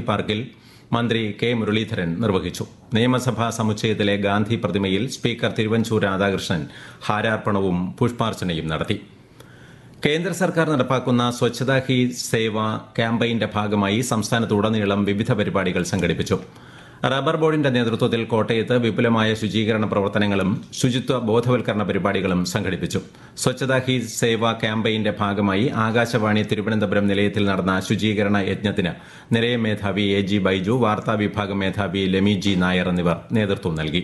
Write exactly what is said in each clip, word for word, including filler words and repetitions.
പാർക്കിൽ മന്ത്രി കെ മുരളീധരൻ നിർവഹിച്ചു. നിയമസഭാ സമുച്ചയത്തിലെ ഗാന്ധി പ്രതിമയിൽ സ്പീക്കർ തിരുവഞ്ചൂർ രാധാകൃഷ്ണൻ ഹാരാർപ്പണവും പുഷ്പാർച്ചനയും നടത്തി. കേന്ദ്ര സർക്കാർ നടപ്പാക്കുന്ന സ്വച്ഛതാ ഹി സേവ ക്യാമ്പയിന്റെ ഭാഗമായി സംസ്ഥാനത്തുടനീളം വിവിധ പരിപാടികൾ സംഘടിപ്പിച്ചു. റബ്ബർ ബോർഡിന്റെ നേതൃത്വത്തിൽ കോട്ടയത്ത് വിപുലമായ ശുചീകരണ പ്രവർത്തനങ്ങളും ശുചിത്വ ബോധവൽക്കരണ പരിപാടികളും സംഘടിപ്പിച്ചു. സ്വച്ഛതാ ഹി സേവ ക്യാമ്പയിന്റെ ഭാഗമായി ആകാശവാണി തിരുവനന്തപുരം നിലയത്തിൽ നടന്ന ശുചീകരണ യജ്ഞത്തിന് നിലയം മേധാവി എ ജി ബൈജു, വാർത്താ വിഭാഗം മേധാവി ലെമി ജി നായർ എന്നിവർ നേതൃത്വം നൽകി.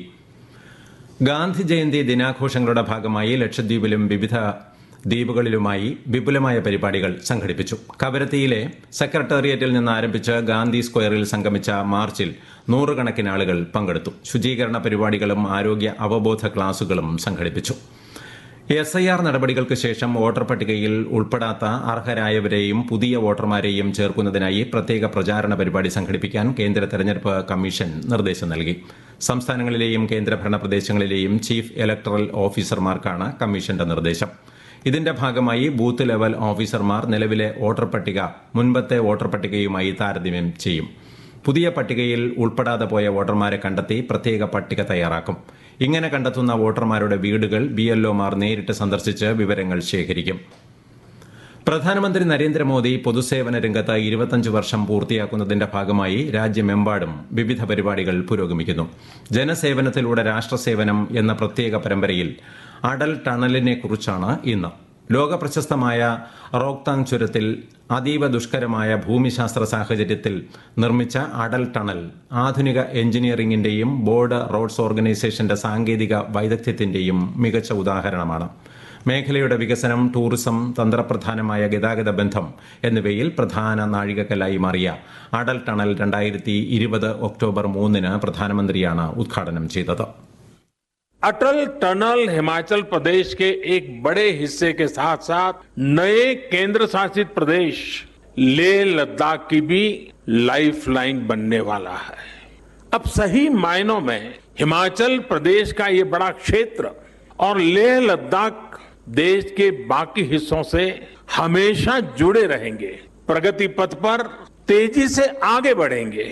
ഗാന്ധി ജയന്തി ദിനാഘോഷങ്ങളുടെ ഭാഗമായി ലക്ഷദ്വീപിലും വിവിധ ദ്വീപുകളിലുമായി വിപുലമായ പരിപാടികൾ സംഘടിപ്പിച്ചു. കവരത്തിയിലെ സെക്രട്ടേറിയറ്റിൽ നിന്ന് ആരംഭിച്ച് ഗാന്ധി സ്ക്വയറിൽ സംഗമിച്ച മാർച്ചിൽ നൂറുകണക്കിന് ആളുകൾ പങ്കെടുത്തു. ശുചീകരണ പരിപാടികളും ആരോഗ്യ അവബോധ ക്ലാസുകളും സംഘടിപ്പിച്ചു. എസ് ഐ ആർ നടപടികൾക്ക് ശേഷം വോട്ടർ പട്ടികയിൽ ഉൾപ്പെടാത്ത അർഹരായവരെയും പുതിയ വോട്ടർമാരെയും ചേർക്കുന്നതിനായി പ്രത്യേക പ്രചാരണ പരിപാടി സംഘടിപ്പിക്കാൻ കേന്ദ്ര തെരഞ്ഞെടുപ്പ് കമ്മീഷൻ നിർദ്ദേശം നൽകി. സംസ്ഥാനങ്ങളിലെയും കേന്ദ്രഭരണ പ്രദേശങ്ങളിലെയും ചീഫ് ഇലക്ടറൽ ഓഫീസർമാർക്കാണ് കമ്മീഷന്റെ നിർദ്ദേശം. ഇതിന്റെ ഭാഗമായി ബൂത്ത് ലെവൽ ഓഫീസർമാർ നിലവിലെ വോട്ടർ പട്ടിക മുൻപത്തെ വോട്ടർ പട്ടികയുമായി താരതമ്യം ചെയ്യും. പുതിയ പട്ടികയിൽ ഉൾപ്പെടാതെ പോയ വോട്ടർമാരെ കണ്ടെത്തി പ്രത്യേക പട്ടിക തയ്യാറാക്കും. ഇങ്ങനെ കണ്ടെത്തുന്ന വോട്ടർമാരുടെ വീടുകൾ ബി എൽ ഒമാർ നേരിട്ട് സന്ദർശിച്ച് വിവരങ്ങൾ ശേഖരിക്കും. പ്രധാനമന്ത്രി നരേന്ദ്രമോദി പൊതുസേവന രംഗത്ത് ഇരുപത്തിയഞ്ച് വർഷം പൂർത്തിയാക്കുന്നതിന്റെ ഭാഗമായി രാജ്യമെമ്പാടും വിവിധ പരിപാടികൾ പുരോഗമിക്കുന്നു. ജനസേവനത്തിലൂടെ രാഷ്ട്രസേവനം എന്ന പ്രത്യേക പരമ്പരയിൽ അടൽ ടണലിനെ കുറിച്ചാണ് ഇന്ന്. ലോകപ്രശസ്തമായ റോക്താങ് ചുരത്തിൽ അതീവ ദുഷ്കരമായ ഭൂമിശാസ്ത്ര സാഹചര്യത്തിൽ നിർമ്മിച്ച അടൽ ടണൽ ആധുനിക എഞ്ചിനീയറിംഗിന്റെയും ബോർഡ് റോഡ്സ് ഓർഗനൈസേഷന്റെ സാങ്കേതിക വൈദഗ്ധ്യത്തിന്റെയും മികച്ച ഉദാഹരണമാണ്. മേഖലയുടെ വികസനം, ടൂറിസം, തന്ത്രപ്രധാനമായ ഗതാഗത ബന്ധം എന്നിവയിൽ പ്രധാന നാഴികക്കല്ലായി മാറിയ അടൽ ടണൽ രണ്ടായിരത്തി ഇരുപത് ഒക്ടോബർ മൂന്നിന് പ്രധാനമന്ത്രിയാണ് ഉദ്ഘാടനം ചെയ്തത്. अटल टनल हिमाचल प्रदेश के एक बड़े हिस्से के साथ साथ नए केंद्र शासित प्रदेश लेह लद्दाख की भी लाइफलाइन बनने वाला है. अब सही मायनों में हिमाचल प्रदेश का ये बड़ा क्षेत्र और लेह लद्दाख देश के बाकी हिस्सों से हमेशा जुड़े रहेंगे, प्रगति पथ पर तेजी से आगे बढ़ेंगे.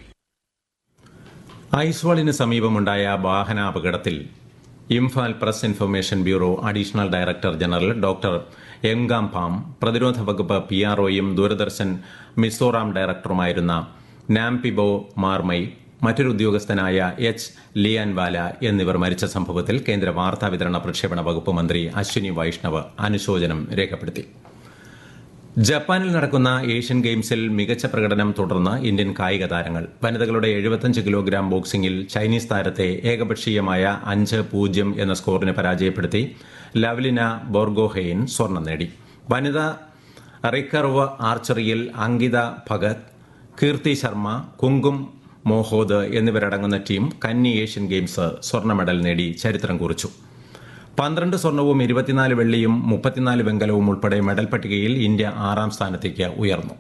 ഐസ്വാളിന് സമീപമുണ്ടായ വാഹനാപകടത്തിൽ Imphal press information bureau additional director general doctor എംഗാം palm, പ്രതിരോധ വകുപ്പ് പി ആർ ഒയും ദൂരദർശൻ മിസോറാം ഡയറക്ടറുമായിരുന്ന നാംപിബോ മാർമൈ, മറ്റൊരു ഉദ്യോഗസ്ഥനായ എച്ച് ലിയാൻവാല എന്നിവർ മരിച്ച സംഭവത്തിൽ കേന്ദ്ര വാർത്താ വിതരണ പ്രക്ഷേപണ വകുപ്പ് മന്ത്രി അശ്വിനി വൈഷ്ണവ് അനുശോചനം രേഖപ്പെടുത്തി. ജപ്പാനിൽ നടക്കുന്ന ഏഷ്യൻ ഗെയിംസിൽ മികച്ച പ്രകടനം തുടർന്ന് ഇന്ത്യൻ കായിക താരങ്ങൾ. വനിതകളുടെ എഴുപത്തിയഞ്ച് കിലോഗ്രാം ബോക്സിംഗിൽ ചൈനീസ് താരത്തെ ഏകപക്ഷീയമായ അഞ്ച് പൂജ്യം എന്ന സ്കോറിന് പരാജയപ്പെടുത്തി ലവ്ലിന ബോർഗോഹെയ്ൻ സ്വർണം നേടി. വനിതാ റിക്കർവ് ആർച്ചറിയിൽ അങ്കിത ഭഗത്, കീർത്തി ശർമ്മ, കുങ്കും മോഹോദ് എന്നിവരടങ്ങുന്ന ടീം കന്നി ഏഷ്യൻ ഗെയിംസ് സ്വർണ്ണ മെഡൽ നേടി ചരിത്രം കുറിച്ചു. പന്ത്രണ്ട് സ്വർണവും ഇരുപത്തിനാല് വെള്ളിയും മുപ്പത്തിനാല് വെങ്കലവും ഉൾപ്പെടെ മെഡൽ പട്ടികയിൽ ഇന്ത്യ ആറാം സ്ഥാനത്തേക്ക് ഉയർന്നു.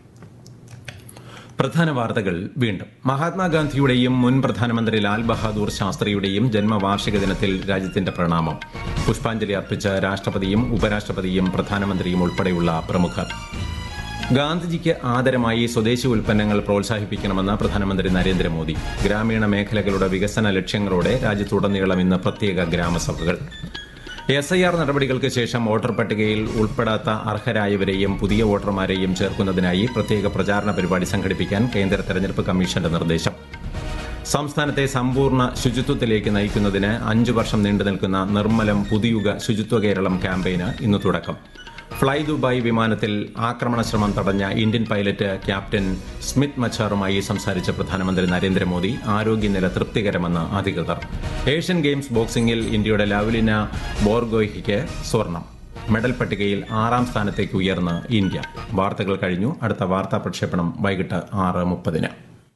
പ്രധാന വാർത്തകൾ വീണ്ടും. മഹാത്മാഗാന്ധിയുടെയും മുൻ പ്രധാനമന്ത്രി ലാൽ ബഹാദൂർ ശാസ്ത്രിയുടെയും ജന്മവാർഷിക ദിനത്തിൽ രാജ്യത്തിന്റെ പ്രണാമം. പുഷ്പാഞ്ജലി അർപ്പിച്ച് രാഷ്ട്രപതിയും ഉപരാഷ്ട്രപതിയും പ്രധാനമന്ത്രിയും ഉൾപ്പെടെയുള്ള പ്രമുഖർ. ഗാന്ധിജിക്ക് ആദരമായി സ്വദേശി ഉൽപ്പന്നങ്ങൾ പ്രോത്സാഹിപ്പിക്കണമെന്ന് പ്രധാനമന്ത്രി നരേന്ദ്രമോദി. ഗ്രാമീണ മേഖലകളുടെ വികസന ലക്ഷ്യങ്ങളോടെ രാജ്യത്തുടനീളം ഇന്ന് പ്രത്യേക ഗ്രാമസഭകൾ. എസ് ഐ ആർ നടപടികൾക്ക് ശേഷം വോട്ടർ പട്ടികയിൽ ഉൾപ്പെടാത്ത അർഹരായവരെയും പുതിയ വോട്ടർമാരെയും ചേർക്കുന്നതിനായി പ്രത്യേക പ്രചാരണ പരിപാടി സംഘടിപ്പിക്കാൻ കേന്ദ്ര തെരഞ്ഞെടുപ്പ് കമ്മീഷന്റെ നിർദ്ദേശം. സംസ്ഥാനത്തെ സമ്പൂർണ്ണ ശുചിത്വത്തിലേക്ക് നയിക്കുന്നതിന് അഞ്ചു വർഷം നീണ്ടുനിൽക്കുന്ന നിർമ്മലം പുതുയുഗ ശുചിത്വ കേരളം ക്യാമ്പയിന് ഇന്ന് തുടക്കം. ഫ്ളൈ ദുബായ് വിമാനത്തിൽ ആക്രമണ ശ്രമം തടഞ്ഞ ഇന്ത്യൻ പൈലറ്റ് ക്യാപ്റ്റൻ സ്മിത്ത് മച്ചാറുമായി സംസാരിച്ച പ്രധാനമന്ത്രി നരേന്ദ്രമോദി. ആരോഗ്യനില തൃപ്തികരമെന്ന് അധികൃതർ. ഏഷ്യൻ ഗെയിംസ് ബോക്സിംഗിൽ ഇന്ത്യയുടെ ലവ്ലിന ബോർഗോയ്ക്ക് സ്വർണം. മെഡൽ പട്ടികയിൽ ആറാം സ്ഥാനത്തേക്ക് ഉയർന്ന് ഇന്ത്യ. വാർത്തകൾ കഴിഞ്ഞു. അടുത്ത വാർത്താ പ്രക്ഷേപണം വൈകിട്ട് ആറ് മുപ്പതിന്.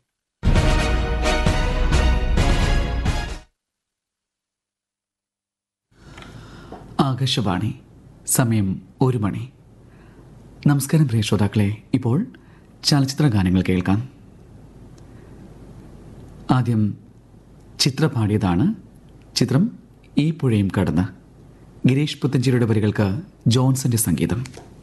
ആകാശവാണി, സമയം ഒരു മണി. നമസ്കാരം പ്രിയ ശ്രോതാക്കളെ. ഇപ്പോൾ ചലച്ചിത്ര ഗാനങ്ങൾ കേൾക്കാം. ആദ്യം ചിത്ര പാടിയതാണ്. ചിത്രം ഈ പുഴയും കടന്ന്. ഗിരീഷ് പുത്തഞ്ചേരിയുടെ വരികൾക്ക് ജോൺസന്റെ സംഗീതം.